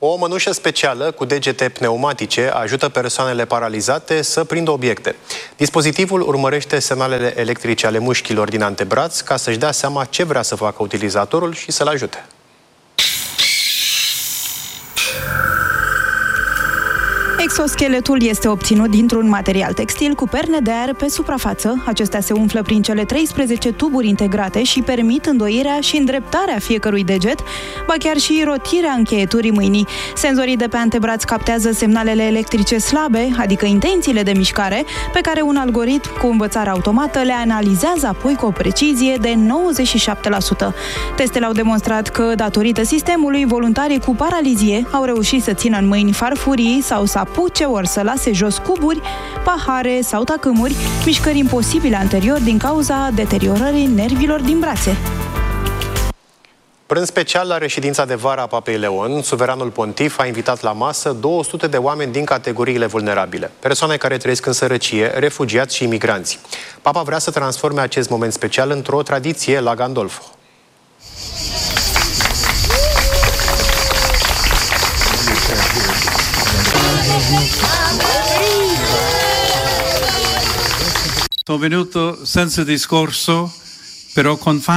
O mănușă specială cu degete pneumatice ajută persoanele paralizate să prindă obiecte. Dispozitivul urmărește semnalele electrice ale mușchilor din antebraț ca să-și dea seama ce vrea să facă utilizatorul și să-l ajute. Exoscheletul este obținut dintr-un material textil cu perne de aer pe suprafață. Acestea se umflă prin cele 13 tuburi integrate și permit îndoirea și îndreptarea fiecărui deget, ba chiar și rotirea încheieturii mâinii. Senzorii de pe antebraț captează semnalele electrice slabe, adică intențiile de mișcare, pe care un algoritm cu învățare automată le analizează apoi cu o precizie de 97%. Testele au demonstrat că, datorită sistemului, voluntarii cu paralizie au reușit să țină în mâini farfurii sau să apuce ori să lase jos cuburi, pahare sau tacâmuri, mișcări imposibile anterior din cauza deteriorării nervilor din brațe. Prânz special la reședința de vară a Papei Leon, suveranul pontif a invitat la masă 200 de oameni din categoriile vulnerabile, persoane care trăiesc în sărăcie, refugiați și imigranți. Papa vrea să transforme acest moment special într-o tradiție la Gandolfo. Sono venuto senza discorso, però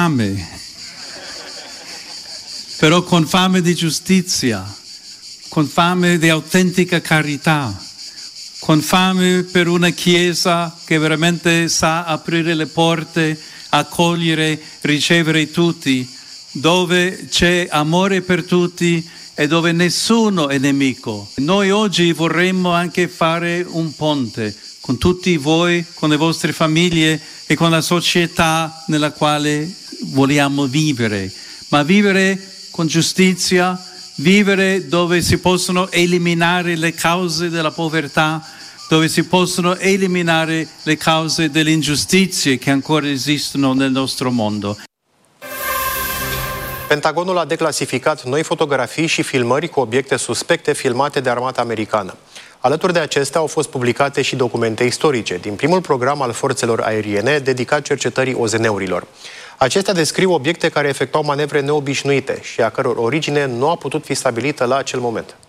con fame di giustizia, con fame di autentica carità, con fame per una chiesa che veramente sa aprire le porte, accogliere, ricevere tutti, dove c'è amore per tutti e dove nessuno è nemico. Noi oggi vorremmo anche fare un ponte con tutti voi, con le vostre famiglie e con la società nella quale vogliamo vivere, ma vivere con giustizia, vivere dove si possono eliminare le cause della povertà, dove si possono eliminare le cause delle ingiustizie che ancora esistono nel nostro mondo. Pentagonul a declasificat noi fotografii și filmări cu obiecte suspecte filmate de armata americană. Alături de acestea au fost publicate și documente istorice din primul program al forțelor aeriene dedicat cercetării OZN-urilor. Acestea descriu obiecte care efectuau manevre neobișnuite și a căror origine nu a putut fi stabilită la acel moment.